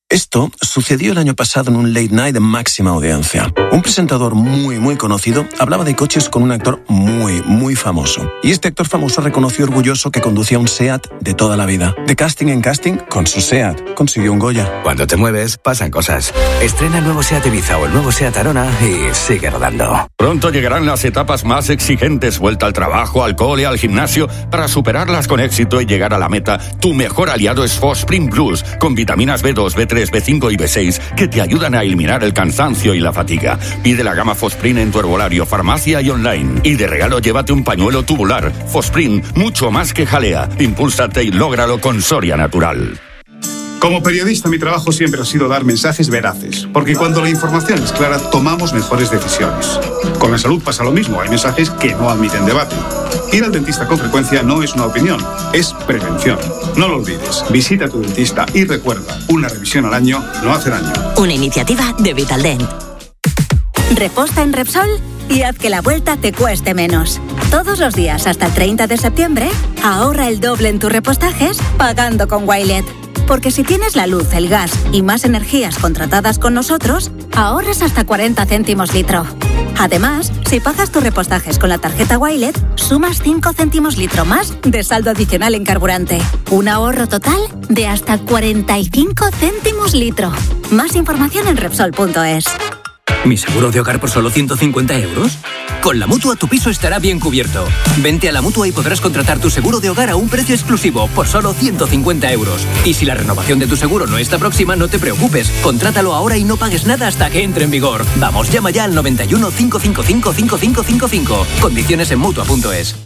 Esto sucedió el año pasado en un late night de máxima audiencia. Un presentador muy conocido hablaba de coches con un actor muy famoso. Y este actor famoso reconoció orgulloso que conducía un SEAT de toda la vida. De casting en casting, con su SEAT consiguió un Goya. Cuando te mueves, pasan cosas. Estrena el nuevo SEAT Ibiza o el nuevo SEAT Arona y sigue rodando. Pronto llegarán las etapas más exigentes, vuelta al trabajo, al cole, al gimnasio. Para superarlas con éxito y llegar a la meta, tu mejor aliado es Fosprin Plus, con vitaminas B2, B3, B5 y B6 que te ayudan a eliminar el cansancio y la fatiga. Pide la gama Fosprin en tu herbolario, farmacia y online. Y de regalo llévate un pañuelo tubular. Fosprin, mucho más que jalea. Impúlsate y lógralo con Soria Natural. Como periodista, mi trabajo siempre ha sido dar mensajes veraces, porque cuando la información es clara, tomamos mejores decisiones. Con la salud pasa lo mismo, hay mensajes que no admiten debate. Ir al dentista con frecuencia no es una opinión, es prevención. No lo olvides, visita a tu dentista y recuerda, una revisión al año no hace daño. Una iniciativa de Vitaldent. Reposta en Repsol y haz que la vuelta te cueste menos. Todos los días hasta el 30 de septiembre, ahorra el doble en tus repostajes pagando con Wilet. Porque si tienes la luz, el gas y más energías contratadas con nosotros, ahorras hasta 40 céntimos litro. Además, si pagas tus repostajes con la tarjeta Wilet, sumas 5 céntimos litro más de saldo adicional en carburante. Un ahorro total de hasta 45 céntimos litro. Más información en Repsol.es. ¿Mi seguro de hogar por solo 150 euros? Con la Mutua tu piso estará bien cubierto. Vente a la Mutua y podrás contratar tu seguro de hogar a un precio exclusivo por solo 150 euros. Y si la renovación de tu seguro no está próxima, no te preocupes. Contrátalo ahora y no pagues nada hasta que entre en vigor. Vamos, llama ya al 91 555 5555. Condiciones en Mutua.es.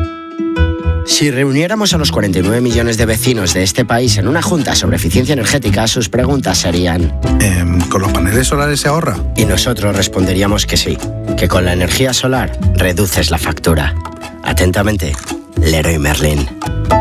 Si reuniéramos a los 49 millones de vecinos de este país en una junta sobre eficiencia energética, sus preguntas serían... ¿Con los paneles solares se ahorra? Y nosotros responderíamos que sí, que con la energía solar reduces la factura. Atentamente, Leroy Merlin.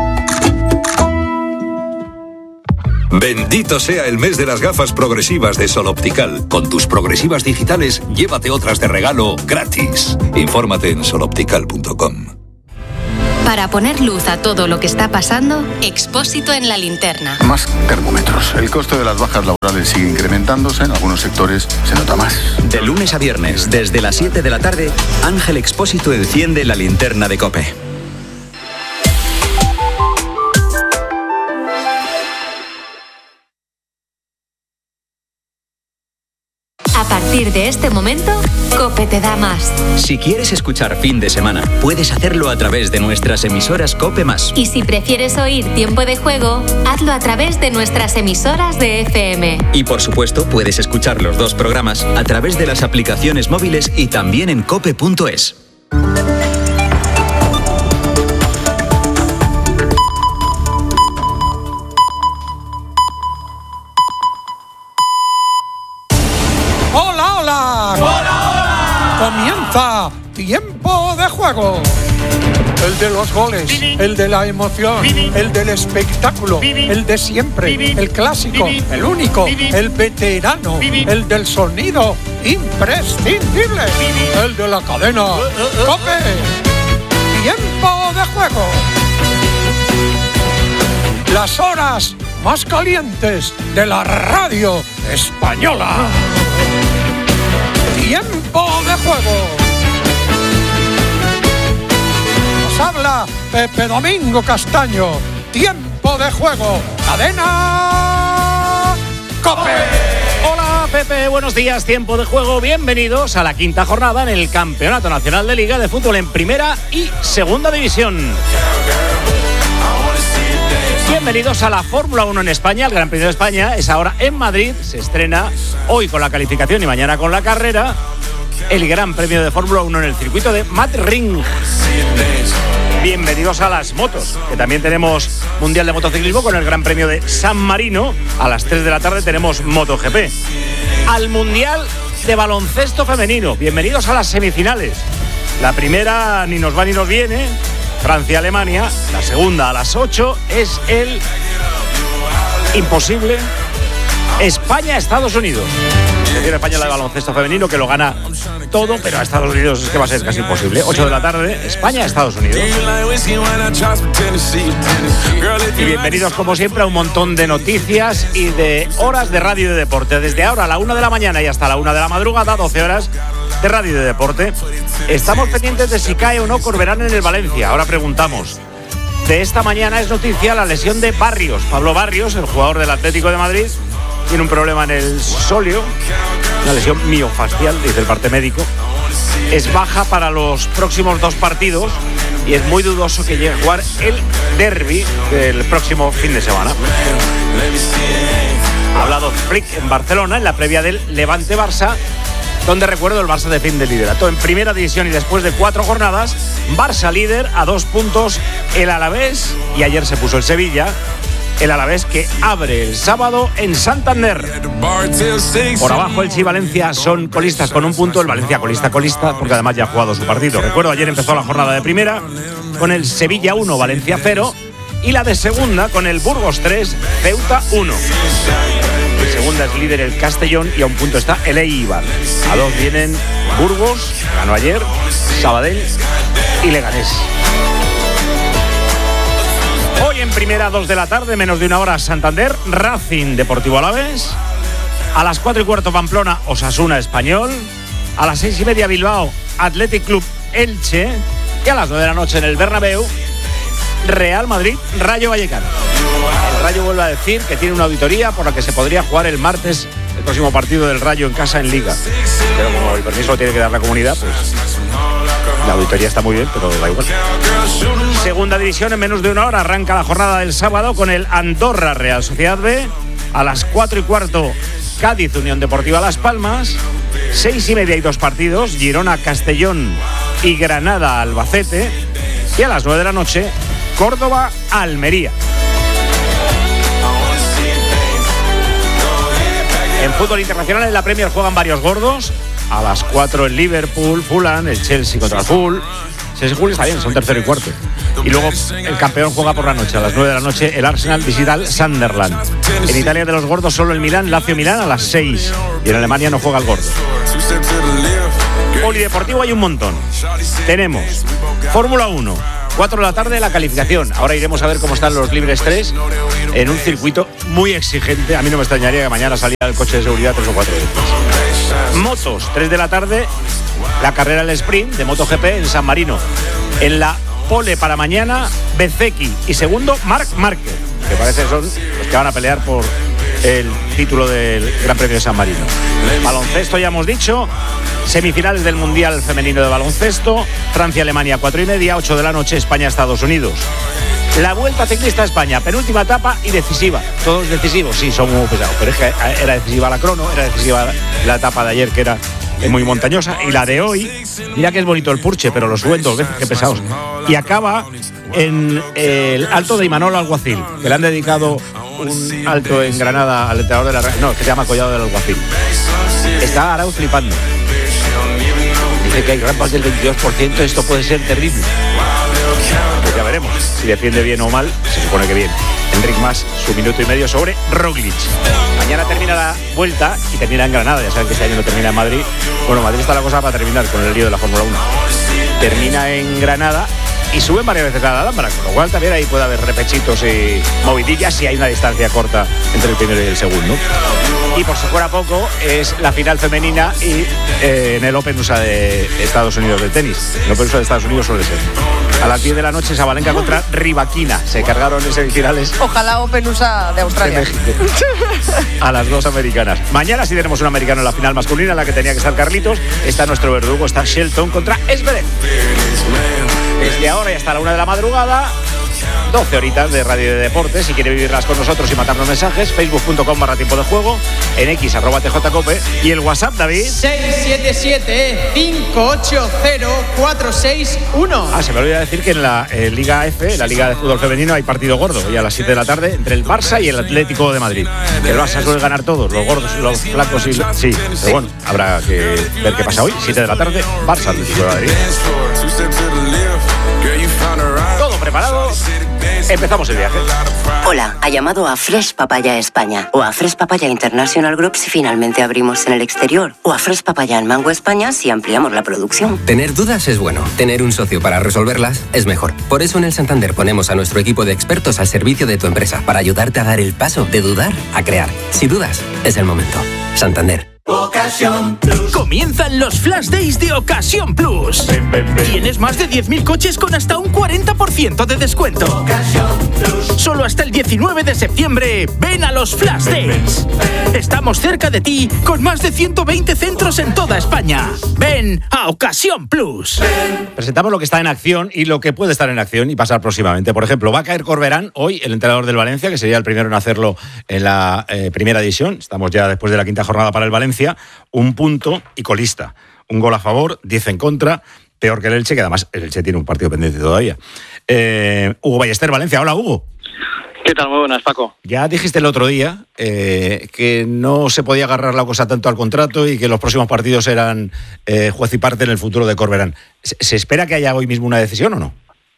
Bendito sea el mes de las gafas progresivas de Sol Optical. Con tus progresivas digitales, llévate otras de regalo gratis. Infórmate en soloptical.com. Para poner luz a todo lo que está pasando, Expósito en la linterna. Más termómetros. El coste de las bajas laborales sigue incrementándose. En algunos sectores se nota más. De lunes a viernes, desde las 7 de la tarde, Ángel Expósito enciende la linterna de COPE. A partir de este momento, COPE te da más. Si quieres escuchar fin de semana, puedes hacerlo a través de nuestras emisoras COPE+. Y si prefieres oír Tiempo de Juego, hazlo a través de nuestras emisoras de FM. Y por supuesto, puedes escuchar los dos programas a través de las aplicaciones móviles y también en cope.es. Comienza Tiempo de Juego. El de los goles, el de la emoción, el del espectáculo, el de siempre, el clásico, el único, el veterano, el del sonido imprescindible, el de la cadena COPE. Tiempo de Juego. Las horas más calientes de la radio española. Tiempo de Juego. Nos habla Pepe Domingo Castaño. Tiempo de Juego. Cadena COPE. Hola Pepe, buenos días. Tiempo de Juego. Bienvenidos a la quinta jornada en el Campeonato Nacional de Liga de Fútbol en Primera y Segunda División. Bienvenidos a la Fórmula 1 en España. El Gran Premio de España es ahora en Madrid. Se estrena hoy con la calificación y mañana con la carrera. El Gran Premio de Fórmula 1 en el circuito de Madrid. Bienvenidos a las motos, que también tenemos Mundial de Motociclismo con el Gran Premio de San Marino. A las 3 de la tarde tenemos MotoGP. Al Mundial de Baloncesto Femenino. Bienvenidos a las semifinales. La primera ni nos va ni nos viene. Francia-Alemania, la segunda a las 8 es el imposible España-Estados Unidos. Asociación Española de Baloncesto Femenino, que lo gana todo, pero a Estados Unidos es que va a ser casi imposible. 8 de la tarde, España, Estados Unidos. Y bienvenidos, como siempre, a un montón de noticias y de horas de radio y de deporte. Desde ahora a la 1 de la mañana y hasta la 1 de la madrugada, 12 horas de radio y de deporte. Estamos pendientes de si cae o no Corberán en el Valencia. Ahora preguntamos. De esta mañana es noticia la lesión de Barrios. Pablo Barrios, el jugador del Atlético de Madrid, tiene un problema en el sóleo, una lesión miofascial, dice el parte médico. Es baja para los próximos 2 partidos y es muy dudoso que llegue a jugar el derbi del próximo fin de semana. Ha hablado Flick en Barcelona en la previa del Levante-Barça, donde recuerdo el Barça defiende el liderato en primera división y después de 4 jornadas, Barça líder a 2 puntos el Alavés, y ayer se puso el Sevilla, el Alavés que abre el sábado en Santander. Por abajo Elche y Valencia son colistas con 1 punto, el Valencia colista, porque además ya ha jugado su partido. Recuerdo, ayer empezó la jornada de primera con el Sevilla 1, Valencia 0, y la de segunda con el Burgos 3, Ceuta 1. En segunda es líder el Castellón y a 1 punto está el Eibar. A 2 vienen Burgos, ganó ayer, Sabadell y Leganés. Hoy en primera, 2 de la tarde, menos de 1 hora, Santander, Racing Deportivo Alavés. A las 4:15 Pamplona, Osasuna Español. A las 6:30 Bilbao, Athletic Club Elche. Y a las 9 de la noche en el Bernabéu, Real Madrid, Rayo Vallecano. El Rayo vuelve a decir que tiene una auditoría por la que se podría jugar el martes el próximo partido del Rayo en casa en Liga. Pero como el permiso lo tiene que dar la comunidad, pues la auditoría está muy bien, pero da igual. Segunda división, en menos de 1 hora arranca la jornada del sábado con el Andorra Real Sociedad B. A las 4:15 Cádiz Unión Deportiva Las Palmas. 6:30 hay 2 partidos, Girona Castellón y Granada Albacete. Y a las 9 de la noche Córdoba Almería. En fútbol internacional, en la Premier juegan varios gordos. A las 4 el Liverpool, Fulham, el Chelsea contra el Hull. Chelsea-Hull está bien, son 3º y 4º. Y luego el campeón juega por la noche. A las 9 de la noche el Arsenal visita al Sunderland. En Italia, de los gordos, solo el Milán, Lazio-Milán a las 6. Y en Alemania no juega el gordo. Polideportivo hay un montón. Tenemos Fórmula 1, 4 de la tarde la calificación. Ahora iremos a ver cómo están los libres 3 en un circuito muy exigente. A mí no me extrañaría que mañana saliera el coche de seguridad 3 o 4 veces. Motos, 3 de la tarde, la carrera del sprint de MotoGP en San Marino. En la pole para mañana, Bezzecchi y segundo, Marc Márquez, que parece que son los que van a pelear por el título del Gran Premio de San Marino. Baloncesto, ya hemos dicho, semifinales del Mundial Femenino de Baloncesto, Francia-Alemania 4:30, 8 de la noche, España-Estados Unidos. La Vuelta Ciclista a España, penúltima etapa y decisiva. Todos decisivos, sí, son muy pesados, pero es que era decisiva la crono, era decisiva la etapa de ayer, que era muy montañosa, y la de hoy, mira que es bonito el Purche, pero lo suben 2 veces, qué pesados. Y acaba en el Alto de Imanol Alguacil, que le han dedicado un alto en Granada al entrenador de la... No, que se llama Collado del Alguacil. Está Arauz flipando. Dice que hay rampas del 22%, esto puede ser terrible. Pues ya veremos si defiende bien o mal, se supone que bien. Enric Mas, su minuto y medio sobre Roglic. Mañana termina la Vuelta y termina en Granada, ya saben que este año no termina en Madrid. Bueno, Madrid está la cosa para terminar con el lío de la Fórmula 1. Termina en Granada y suben varias veces a la Alhambra, con lo cual también ahí puede haber repechitos y movidillas si hay una distancia corta entre el primero y el segundo. Y por si fuera poco, es la final femenina y en el Open USA de Estados Unidos del tenis. El Open USA de Estados Unidos suele ser. A las 10 de la noche, Sabalenka contra Rybakina. Se cargaron en semifinales. Ojalá Open USA de Australia. De México. A las 2 americanas. Mañana sí tenemos un americano en la final masculina, en la que tenía que estar Carlitos. Está nuestro verdugo, está Shelton contra Zverev. Desde ahora y hasta la 1 de la madrugada, 12 horitas de radio y de deportes. Si quiere vivirlas con nosotros y matarnos mensajes, facebook.com/tiempo de juego, en X @tjcope, y el WhatsApp, David, 677-580-461. se me olvidó decir que en la Liga F, la Liga de Fútbol Femenino, hay partido gordo hoy a las 7 de la tarde entre el Barça y el Atlético de Madrid. El Barça suele ganar todos, los gordos, los flacos y... Sí, pero bueno, habrá que ver qué pasa hoy. 7 de la tarde, Barça, Atlético de Madrid. Todo preparado Empezamos el viaje. Hola, ha llamado a Fresh Papaya España o a Fresh Papaya International Group si finalmente abrimos en el exterior o a Fresh Papaya en Mango España si ampliamos la producción. Tener dudas es bueno, tener un socio para resolverlas es mejor. Por eso en el Santander ponemos a nuestro equipo de expertos al servicio de tu empresa para ayudarte a dar el paso de dudar a crear. Si dudas, es el momento. Santander. Ocasión Plus. Comienzan los Flash Days de Ocasión Plus. Tienes más de 10.000 coches con hasta un 40% de descuento. Ocasión Plus. Solo hasta el 19 de septiembre, ven a los Flash Days. Estamos cerca de ti con más de 120 centros en toda España. Ven a Ocasión Plus. Presentamos lo que está en acción y lo que puede estar en acción y pasar próximamente. Por ejemplo, va a caer Corberán hoy, el entrenador del Valencia, que sería el primero en hacerlo en la primera división. Estamos ya después de la quinta jornada para el Valencia. Un punto y colista. Un gol a favor, 10 en contra, peor que el Elche, que además el Elche tiene un partido pendiente todavía. Hugo Ballester, Valencia. Hola, Hugo. ¿Qué tal? Muy buenas, Paco. Ya dijiste el otro día que no se podía agarrar la cosa tanto al contrato y que los próximos partidos eran juez y parte en el futuro de Corberán. ¿Se espera que haya hoy mismo una decisión o no?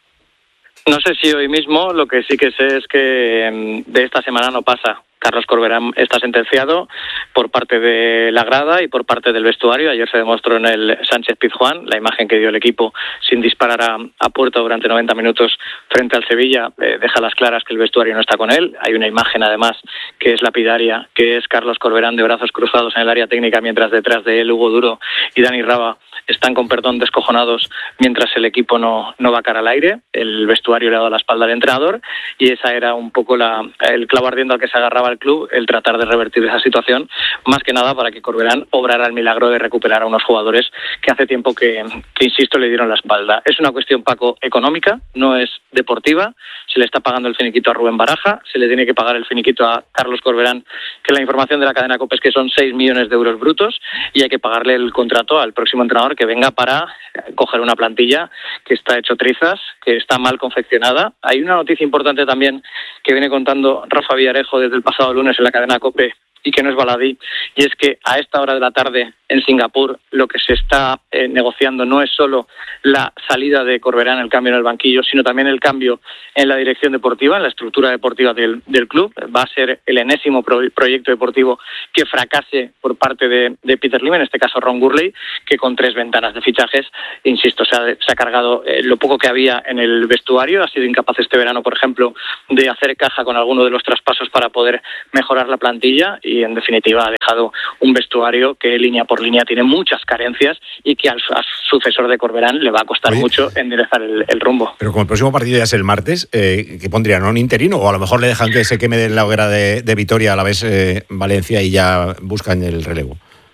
No sé si hoy mismo, lo que sí que sé es que de esta semana no pasa. Carlos Corberán está sentenciado por parte de la grada y por parte del vestuario. Ayer se demostró en el Sánchez-Pizjuán la imagen que dio el equipo sin disparar a puerta durante 90 minutos frente al Sevilla. Deja a las claras que el vestuario no está con él. Hay una imagen además que es lapidaria, que es Carlos Corberán de brazos cruzados en el área técnica, mientras detrás de él Hugo Duro y Dani Raba están con perdón descojonados mientras el equipo no va cara al aire. El vestuario le ha dado la espalda al entrenador y esa era un poco el clavo ardiendo al que se agarraba el club, el tratar de revertir esa situación, más que nada para que Corberán obrara el milagro de recuperar a unos jugadores que hace tiempo que insisto, le dieron la espalda. Es una cuestión, Paco, económica, no es deportiva. Se le está pagando el finiquito a Rubén Baraja, se le tiene que pagar el finiquito a Carlos Corberán, que la información de la cadena COPE es que son 6 millones de euros brutos, y hay que pagarle el contrato al próximo entrenador que venga para coger una plantilla que está hecho trizas, que está mal confeccionada. Hay una noticia importante también que viene contando Rafa Villarejo desde el pasado lunes en la cadena COPE y que no es baladí, y es que a esta hora de la tarde en Singapur lo que se está negociando no es solo la salida de Corberán, el cambio en el banquillo, sino también el cambio en la dirección deportiva, en la estructura deportiva del club. Va a ser el enésimo proyecto deportivo que fracase por parte de Peter Lim, en este caso Ron Gurley, que con 3 ventanas de fichajes, insisto, se ha cargado lo poco que había en el vestuario. Ha sido incapaz este verano, por ejemplo, de hacer caja con alguno de los traspasos para poder mejorar la plantilla, y en definitiva ha dejado un vestuario que línea por línea tiene muchas carencias y que al sucesor de Corberán le va a costar mucho enderezar el rumbo. Pero como el próximo partido ya es el martes, ¿qué pondrían? ¿Un interino? O a lo mejor le dejan que se queme de la hoguera de Vitoria a la vez Valencia y ya buscan el relevo.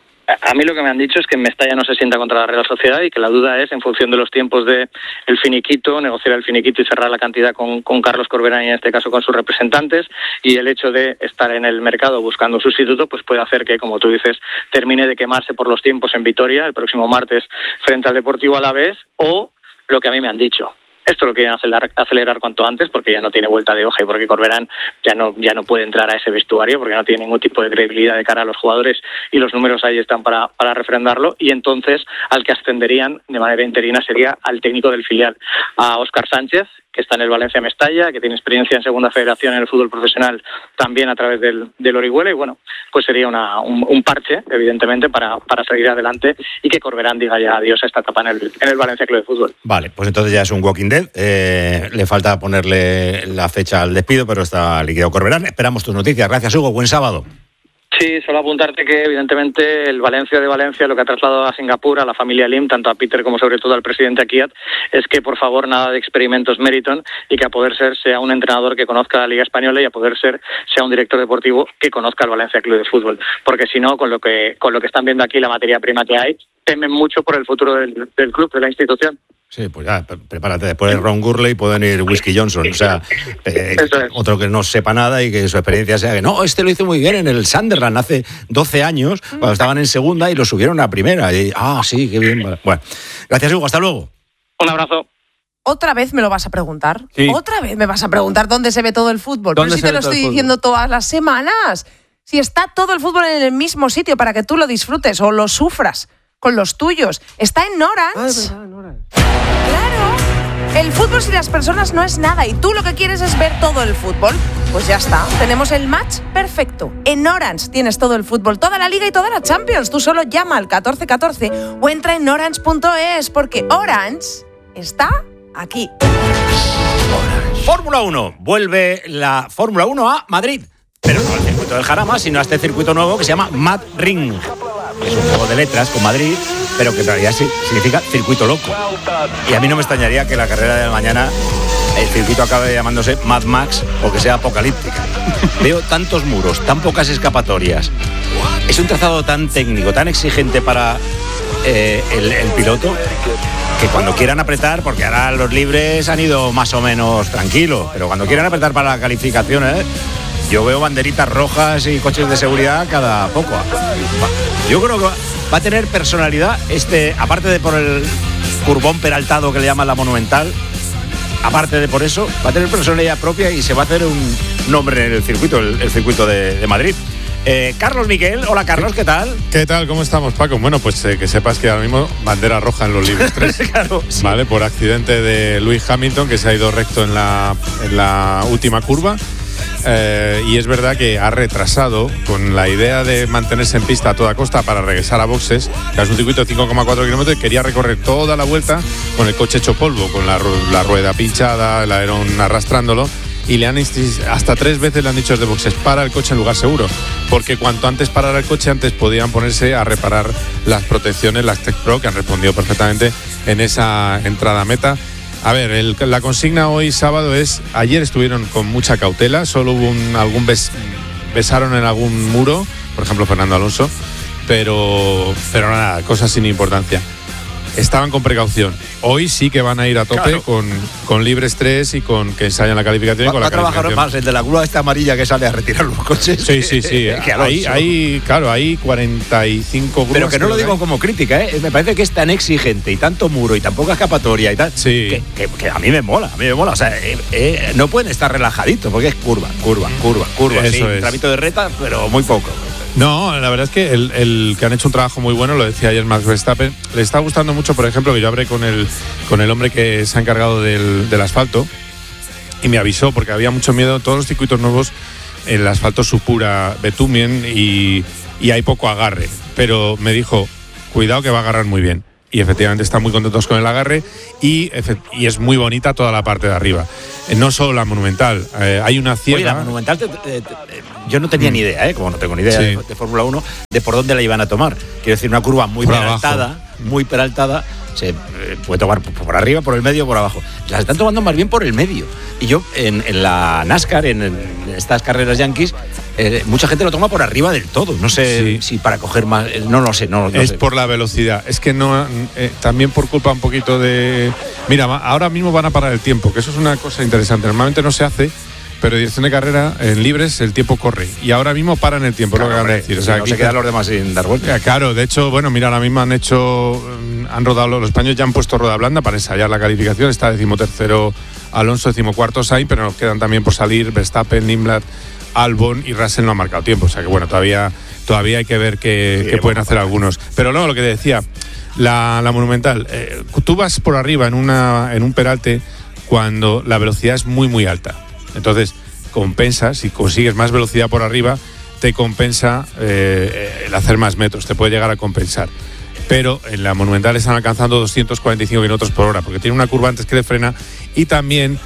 A mí lo que me han dicho es que Mestalla no se sienta contra la Real Sociedad y que la duda es, en función de los tiempos del finiquito, negociar el finiquito y cerrar la cantidad con Carlos Corberán y en este caso con sus representantes, y el hecho de estar en el mercado buscando un sustituto pues puede hacer que, como tú dices, termine de quemarse por los tiempos en Vitoria el próximo martes frente al Deportivo Alavés, o lo que a mí me han dicho. Esto lo quieren acelerar cuanto antes, porque ya no tiene vuelta de hoja y porque Corberán ya no puede entrar a ese vestuario, porque no tiene ningún tipo de credibilidad de cara a los jugadores y los números ahí están para refrendarlo. Y entonces al que ascenderían de manera interina sería al técnico del filial, a Óscar Sánchez, que está en el Valencia Mestalla, que tiene experiencia en segunda federación en el fútbol profesional también a través del Orihuela, y bueno, pues sería un parche, evidentemente, para seguir adelante y que Corberán diga ya adiós a esta etapa en el Valencia Club de Fútbol. Vale, pues entonces ya es un Walking Dead. Le falta ponerle la fecha al despido, pero está liquidado Corberán. Esperamos tus noticias. Gracias, Hugo. Buen sábado. Sí, solo apuntarte que evidentemente el Valencia de Valencia lo que ha trasladado a Singapur, a la familia Lim, tanto a Peter como sobre todo al presidente Akiat, es que por favor nada de experimentos Meriton, y que a poder ser sea un entrenador que conozca la Liga Española, y a poder ser sea un director deportivo que conozca el Valencia Club de Fútbol, porque si no, con lo que están viendo aquí, la materia prima que hay, temen mucho por el futuro del club, de la institución. Sí, pues ya, prepárate. Después de Ron Gurley pueden ir Whisky Johnson. O sea, otro que no sepa nada y que su experiencia sea que no, este lo hizo muy bien en el Sunderland hace 12 años, cuando estaban en segunda y lo subieron a primera. Y, sí, qué bien. Bueno, gracias, Hugo. Hasta luego. Un abrazo. ¿Otra vez me lo vas a preguntar? Sí. ¿Otra vez me vas a preguntar dónde se ve todo el fútbol? Pero si te lo estoy diciendo todas las semanas. Si está todo el fútbol en el mismo sitio para que tú lo disfrutes o lo sufras con los tuyos. Está en Orange. Claro. El fútbol sin las personas no es nada y tú lo que quieres es ver todo el fútbol. Pues ya está, tenemos el match perfecto. En Orange tienes todo el fútbol, toda la Liga y toda la Champions. Tú solo llama al 1414 o entra en orange.es porque Orange está aquí. Fórmula 1. Vuelve la Fórmula 1 a Madrid. Pero no al circuito del Jarama, sino a este circuito nuevo que se llama Mad Ring. Es un juego de letras con Madrid, pero que en realidad significa circuito loco. Y a mí no me extrañaría que la carrera de mañana el circuito acabe llamándose Mad Max o que sea apocalíptica. Veo tantos muros, tan pocas escapatorias. Es un trazado tan técnico, tan exigente para el piloto, que cuando quieran apretar, porque ahora los libres han ido más o menos tranquilos, pero cuando quieran apretar para la calificación, yo veo banderitas rojas y coches de seguridad cada poco. Yo creo que va a tener personalidad aparte de por el curvón peraltado que le llaman la Monumental, aparte de por eso, va a tener personalidad propia y se va a hacer un nombre en el circuito, el circuito de Madrid. Carlos Miquel, hola Carlos, ¿qué tal? ¿Qué tal? ¿Cómo estamos, Paco? Bueno, pues que sepas que ahora mismo bandera roja en los libres 3. Claro, sí. Vale, por accidente de Lewis Hamilton, que se ha ido recto en la última curva. Y es verdad que ha retrasado con la idea de mantenerse en pista a toda costa para regresar a boxes, que es un circuito de 5,4 kilómetros, y quería recorrer toda la vuelta con el coche hecho polvo, con la rueda pinchada, el alerón arrastrándolo, y hasta 3 veces le han dicho desde boxes: para el coche en lugar seguro, porque cuanto antes parara el coche, antes podían ponerse a reparar las protecciones, las Tech Pro, que han respondido perfectamente en esa entrada a meta. A ver, la consigna hoy sábado es: ayer estuvieron con mucha cautela, solo hubo besaron en algún muro, por ejemplo Fernando Alonso, pero nada, cosas sin importancia. Estaban con precaución. Hoy sí que van a ir a tope, claro, con libres 3 y con que ensayan la calificación. Va a trabajar más el de la grúa esta amarilla que sale a retirar los coches. Sí. Hay 45 grúas. Pero que no lo digo como crítica, me parece que es tan exigente y tanto muro y tan poca escapatoria y tal, que a mí me mola. O sea, no pueden estar relajaditos porque es curva. Eso sí, un tramito de reta, pero muy poco. No, la verdad es que el que han hecho un trabajo muy bueno, lo decía ayer Max Verstappen, le está gustando mucho, por ejemplo, que yo hablé con el hombre que se ha encargado del asfalto y me avisó, porque había mucho miedo. Todos los circuitos nuevos, el asfalto supura bitumen y hay poco agarre, pero me dijo: cuidado que va a agarrar muy bien. Y efectivamente están muy contentos con el agarre y es muy bonita toda la parte de arriba. No solo la Monumental, hay una ciega. Oye, la Monumental yo no tenía ni idea, como no tengo ni idea de Fórmula 1, de por dónde la iban a tomar. Quiero decir, una curva muy peraltada, se puede tomar por arriba, por el medio, por abajo. Las están tomando más bien por el medio. Y yo, en la NASCAR, en estas carreras yankees, mucha gente lo toma por arriba del todo. No sé si para coger más, no lo sé. Es por la velocidad. Es que no, también por culpa un poquito de... Mira, ahora mismo van a parar el tiempo, que eso es una cosa interesante. Normalmente no se hace, pero en dirección de carrera, en libres, el tiempo corre. Y ahora mismo paran el tiempo, claro, lo que acaban de decir. O sea, no se quedan los demás sin dar vuelta. Claro, de hecho, bueno, mira, ahora mismo han rodado, los españoles ya han puesto rueda blanda para ensayar la calificación. Está 13º Alonso, 14º Sainz, pero nos quedan también por salir Verstappen, Nimblad, Albon y Russell no ha marcado tiempo. O sea que bueno, todavía hay que ver qué pueden hacer algunos. Pero no, lo que te decía, la Monumental, tú vas por arriba en un peralte cuando la velocidad es muy, muy alta. Entonces, compensa, si consigues más velocidad por arriba, te compensa el hacer más metros, te puede llegar a compensar. Pero en la Monumental están alcanzando 245 kilómetros por hora, porque tiene una curva antes que le frena y también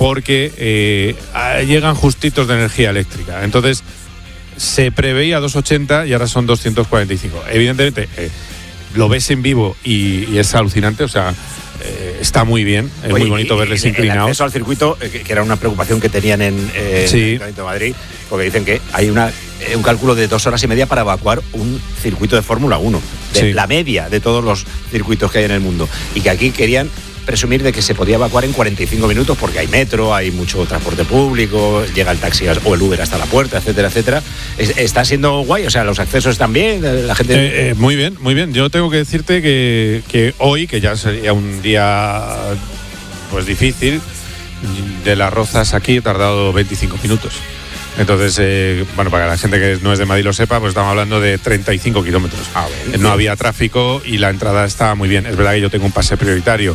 porque llegan justitos de energía eléctrica. Entonces, se preveía 280 y ahora son 245. Evidentemente, lo ves en vivo y es alucinante, o sea... está muy bien, es muy bonito verles inclinados. El acceso al circuito, que era una preocupación que tenían en el Ayuntamiento de Madrid, porque dicen que hay un cálculo de 2 horas y media para evacuar un circuito de Fórmula 1, la media de todos los circuitos que hay en el mundo, y que aquí querían presumir de que se podía evacuar en 45 minutos porque hay metro, hay mucho transporte público, llega el taxi o el Uber hasta la puerta, etcétera, etcétera. Está siendo guay, o sea, los accesos están bien, la gente... Muy bien, muy bien. Yo tengo que decirte que hoy, que ya sería un día pues difícil, de Las Rozas aquí he tardado 25 minutos. Entonces, bueno, para que la gente que no es de Madrid lo sepa, pues estamos hablando de 35 kilómetros. No había tráfico y la entrada estaba muy bien. Es verdad que yo tengo un pase prioritario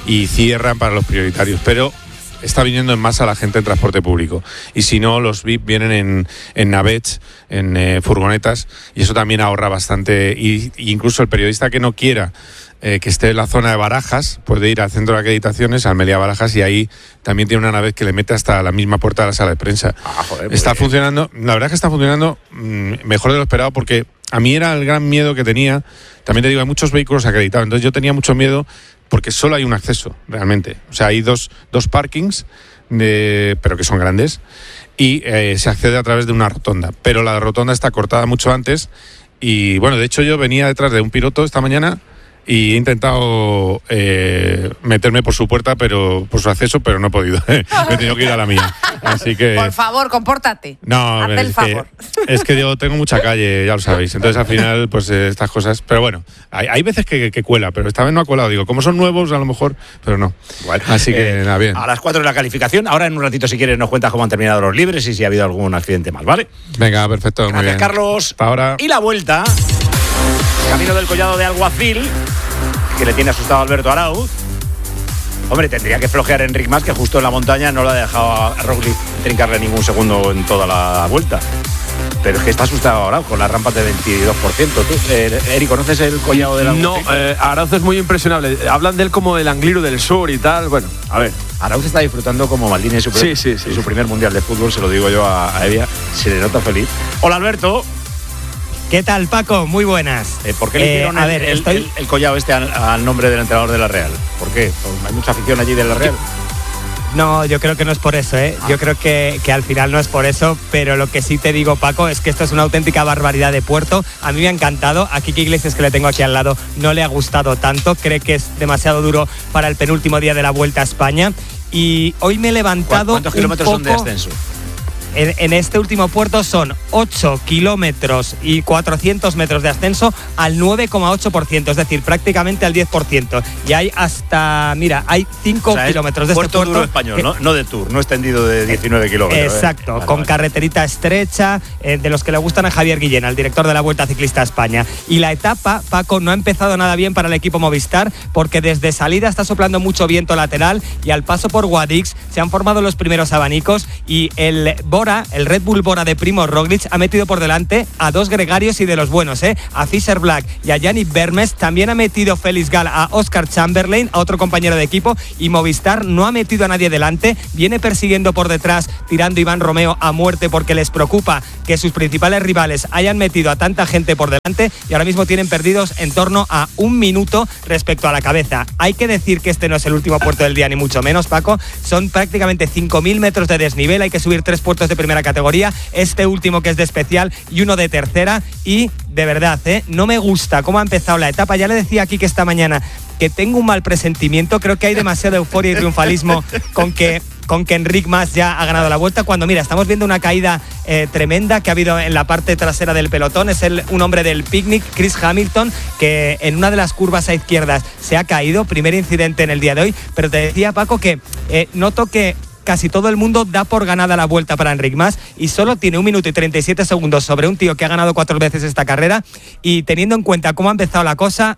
y cierran para los prioritarios, pero está viniendo en masa la gente en transporte público, y si no, los VIP vienen en navets, en furgonetas, y eso también ahorra bastante. Y incluso el periodista que no quiera que esté en la zona de Barajas puede ir al centro de acreditaciones, al Meliá Barajas, y ahí también tiene una nave que le mete hasta la misma puerta de la sala de prensa. Está funcionando, la verdad es que está funcionando mejor de lo esperado, porque a mí era el gran miedo que tenía. También te digo, hay muchos vehículos acreditados, entonces yo tenía mucho miedo porque solo hay un acceso, realmente. O sea, hay dos parkings, pero que son grandes, y se accede a través de una rotonda. Pero la rotonda está cortada mucho antes, y bueno, de hecho yo venía detrás de un piloto esta mañana y he intentado meterme por su puerta, pero por su acceso, pero no he podido. Me he tenido que ir a la mía. Así que... Por favor, compórtate. No, hazte el favor. Es que yo tengo mucha calle, ya lo sabéis. Entonces al final, pues estas cosas... Pero bueno, hay veces que cuela, pero esta vez no ha colado. Digo, como son nuevos, a lo mejor, pero no. Bueno, así que nada, bien. A las 4 de la calificación. Ahora en un ratito, si quieres, nos cuentas cómo han terminado los libres y si ha habido algún accidente más, ¿vale? Venga, perfecto. Gracias, muy bien. Carlos. Hasta ahora. Y la vuelta, camino del Collado de Alguacil, que le tiene asustado a Alberto Arauz. Hombre, tendría que flojear Enric Mas, que justo en la montaña no lo ha dejado a Roglic trincarle ningún segundo en toda la vuelta. Pero es que está asustado ahora con las rampas de 22%. ¿Tú, Eri, conoces el Collado de la No, Arauz es muy impresionable. Hablan de él como del Angliru del Sur y tal. Bueno, a ver. Arauz está disfrutando como Maldini en su primer mundial de fútbol, se lo digo yo a Evia. Se le nota feliz. Hola, Alberto. ¿Qué tal, Paco? Muy buenas. ¿Por qué le hicieron el collado este al nombre del entrenador de la Real? ¿Por qué? ¿Hay mucha afición allí de la Real? No, yo creo que no es por eso, ¿eh? Yo creo que al final no es por eso, pero lo que sí te digo, Paco, es que esto es una auténtica barbaridad de puerto. A mí me ha encantado. A Quique Iglesias, que le tengo aquí al lado, no le ha gustado tanto. Cree que es demasiado duro para el penúltimo día de la Vuelta a España. Y hoy me he levantado. ¿Cuántos kilómetros son de ascenso? En este último puerto son 8 kilómetros y 400 metros de ascenso al 9,8%, es decir, prácticamente al 10%. Y hay hasta, mira, hay 5 kilómetros de puerto este puerto. Duro español, no de Tour, no extendido de 19 kilómetros. Exacto, con carreterita estrecha, de los que le gustan a Javier Guillén, al director de la Vuelta Ciclista a España. Y la etapa, Paco, no ha empezado nada bien para el equipo Movistar, porque desde salida está soplando mucho viento lateral y al paso por Guadix se han formado los primeros abanicos y el Red Bull Bora de Primož Roglic ha metido por delante a dos gregarios y de los buenos, a Fischer Black y a Yannick Vermes. También ha metido Félix Gal a Oscar Chamberlain, a otro compañero de equipo, y Movistar no ha metido a nadie delante. Viene persiguiendo por detrás, tirando Iván Romeo a muerte, porque les preocupa que sus principales rivales hayan metido a tanta gente por delante, y ahora mismo tienen perdidos en torno a 1 minuto respecto a la cabeza. Hay que decir que este no es el último puerto del día, ni mucho menos, Paco. Son prácticamente 5.000 metros de desnivel. Hay que subir 3 puertos de primera categoría, este último que es de especial y uno de tercera, y de verdad, no me gusta cómo ha empezado la etapa. Ya le decía aquí que esta mañana que tengo un mal presentimiento, creo que hay demasiada euforia y triunfalismo con que Enric Mas ya ha ganado la Vuelta, cuando mira, estamos viendo una caída tremenda que ha habido en la parte trasera del pelotón. Es un hombre del Picnic, Chris Hamilton, que en una de las curvas a izquierdas se ha caído, primer incidente en el día de hoy. Pero te decía, Paco, que noto que casi todo el mundo da por ganada la Vuelta para Enric Mas y solo tiene 1 minuto y 37 segundos sobre un tío que ha ganado 4 veces esta carrera. Y teniendo en cuenta cómo ha empezado la cosa,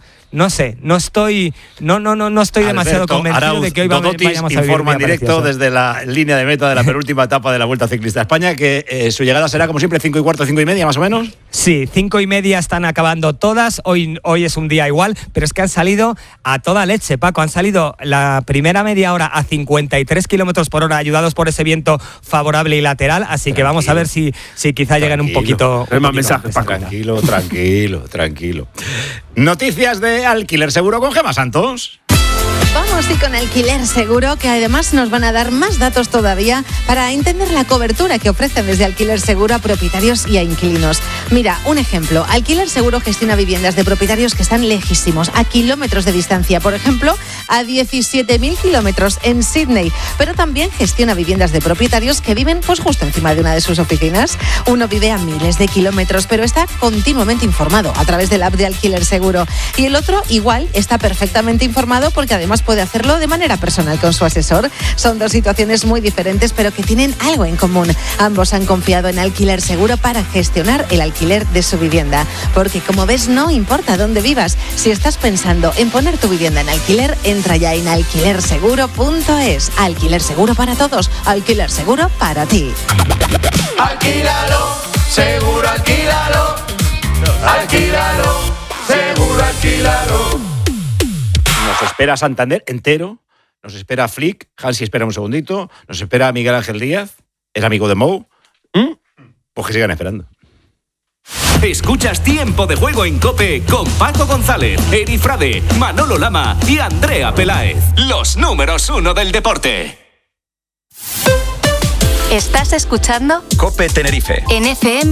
no sé, no estoy demasiado convencido Arauz, de que hoy vayamos a vivir informa en directo precioso. desde la línea de meta de la penúltima etapa de la Vuelta Ciclista a España, que su llegada será como siempre 5:15, 5:30 más o menos. Sí, 5:30 están acabando todas. Hoy es un día igual, pero es que han salido a toda leche, Paco. Han salido la primera media hora a 53 kilómetros por hora, ayudados por ese viento favorable y lateral. Así que vamos a ver si quizá llegan un poquito. Hay más mensajes, Paco. Tranquilo. Noticias de Alquiler Seguro con Gemma Santos. Vamos y con Alquiler Seguro, que además nos van a dar más datos todavía para entender la cobertura que ofrecen desde Alquiler Seguro a propietarios y a inquilinos. Mira, un ejemplo. Alquiler Seguro gestiona viviendas de propietarios que están lejísimos, a kilómetros de distancia. Por ejemplo, a 17.000 kilómetros en Sydney. Pero también gestiona viviendas de propietarios que viven pues justo encima de una de sus oficinas. Uno vive a miles de kilómetros, pero está continuamente informado a través de la app de Alquiler Seguro. Y el otro igual está perfectamente informado, porque además puede hacerlo de manera personal con su asesor. Son dos situaciones muy diferentes, pero que tienen algo en común. Ambos han confiado en Alquiler Seguro para gestionar el alquiler de su vivienda. Porque, como ves, no importa dónde vivas. Si estás pensando en poner tu vivienda en alquiler, entra ya en alquilerseguro.es. Alquiler Seguro para todos. Alquiler Seguro para ti. Alquílalo, seguro alquílalo. Alquílalo, seguro alquílalo. Nos espera Santander entero, nos espera Flick, Hansi espera un segundito, nos espera Miguel Ángel Díaz, es amigo de Mou. Pues que sigan esperando. Escuchas Tiempo de Juego en COPE con Paco González, Eri Frade, Manolo Lama y Andrea Peláez. Los números 1 del deporte. ¿Estás escuchando? COPE Tenerife. En FM